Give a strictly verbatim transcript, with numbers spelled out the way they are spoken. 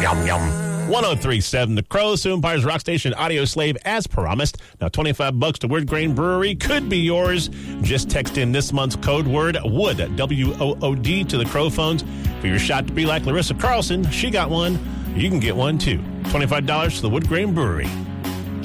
Yum, yum. one oh three point seven The Crow, Sioux Empire's rock station Audio Slave, as promised. Now, twenty-five bucks to Wood Grain Brewery could be yours. Just text in this month's code word, WOOD, W O O D, to the Crow phones for your shot to be like Larissa Carlson. She got one. You can get one, too. twenty-five dollars to the Wood Grain Brewery.